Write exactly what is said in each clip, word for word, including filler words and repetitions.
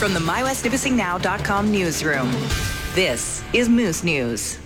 From the my west nipissing now dot com newsroom, this is Moose News.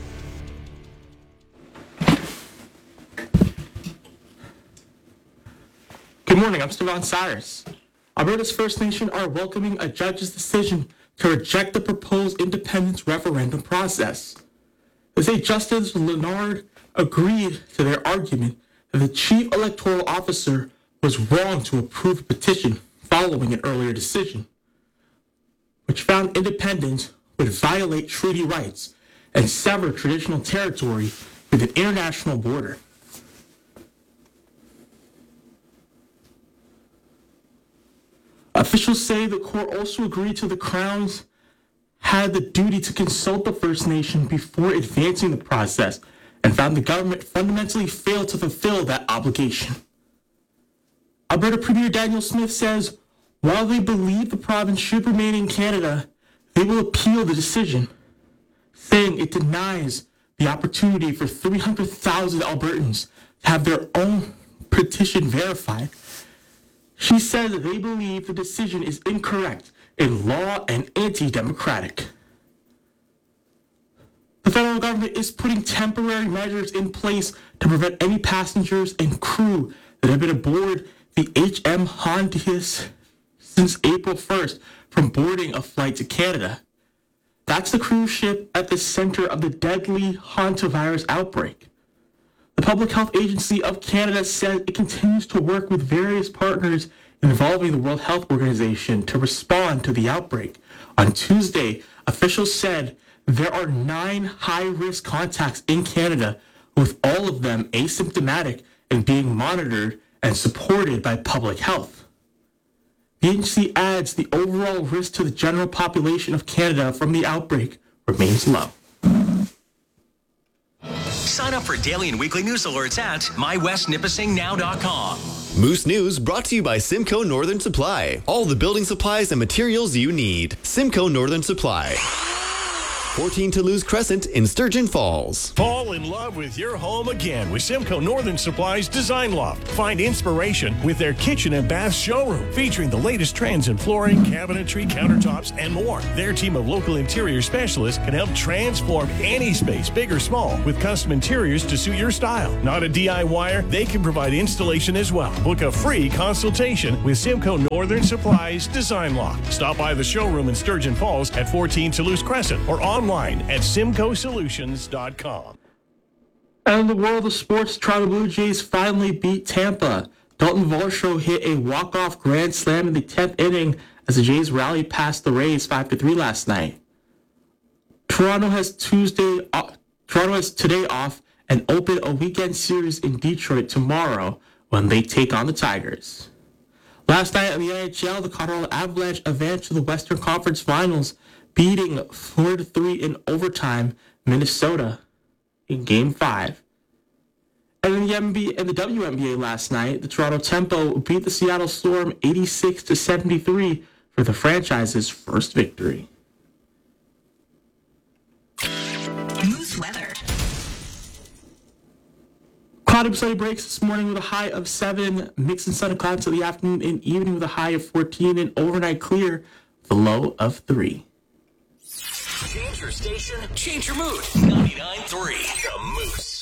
Good morning, I'm Stevan Cyrus. Alberta's First Nation are welcoming a judge's decision to reject the proposed independence referendum process. They say Justice Leonard agreed to their argument that the chief electoral officer was wrong to approve a petition following an earlier decision, which found independence would violate treaty rights and sever traditional territory with an international border. Officials say the court also agreed to the Crown's had the duty to consult the First Nation before advancing the process and found the government fundamentally failed to fulfill that obligation. Alberta Premier Daniel Smith says while they believe the province should remain in Canada, they will appeal the decision, saying it denies the opportunity for three hundred thousand Albertans to have their own petition verified. She said that they believe the decision is incorrect in law and anti-democratic. The federal government is putting temporary measures in place to prevent any passengers and crew that have been aboard the H M Hontius since April first from boarding a flight to Canada. That's the cruise ship at the center of the deadly hantavirus outbreak. The Public Health Agency of Canada said it continues to work with various partners involving the World Health Organization to respond to the outbreak. On Tuesday, officials said there are nine high-risk contacts in Canada, with all of them asymptomatic and being monitored and supported by public health. The agency adds the overall risk to the general population of Canada from the outbreak remains low. Sign up for daily and weekly news alerts at my west nipissing now dot com. Moose News brought to you by Simcoe Northern Supply. All the building supplies and materials you need. Simcoe Northern Supply. fourteen Toulouse Crescent in Sturgeon Falls. Fall in love with your home again with Simcoe Northern Supply's Design Loft. Find inspiration with their kitchen and bath showroom featuring the latest trends in flooring, cabinetry, countertops, and more. Their team of local interior specialists can help transform any space, big or small, with custom interiors to suit your style. Not a DIYer? They can provide installation as well. Book a free consultation with Simcoe Northern Supply's Design Loft. Stop by the showroom in Sturgeon Falls at fourteen Toulouse Crescent or online at simcoe solutions dot com. And in the world of sports, Toronto Blue Jays finally beat Tampa. Dalton Varsho hit a walk-off grand slam in the tenth inning as the Jays rallied past the Rays five to three last night. Toronto has Tuesday. Uh, Toronto has today off and open a weekend series in Detroit tomorrow when they take on the Tigers. Last night in the N H L, the Colorado Avalanche advanced to the Western Conference Finals, beating four to three in overtime Minnesota in Game five. And in the N B A, in the W N B A last night, the Toronto Tempo beat the Seattle Storm eighty-six to seventy-three for the franchise's first victory. Moose weather. Cloudy sunny breaks this morning with a high of seven, mixing sun and clouds to the afternoon and evening with a high of fourteen, and overnight clear with a low of three. Change your station, change your mood. ninety-nine point three The Moose.